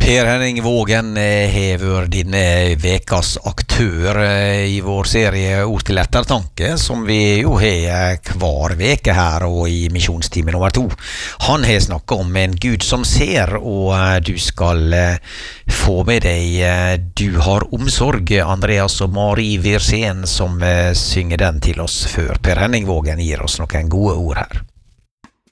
Per Henning Vågen hever denne vekas aktør i vår serie Ord til ettertanke, som vi jo har hver veke her og i misjonstime nummer 2. Han har snakket om en Gud som ser, og du skal få med deg Du har omsorg, Andreas og Mari Virsen, som synger den til oss før Per Henning Vågen gir oss noen gode ord her.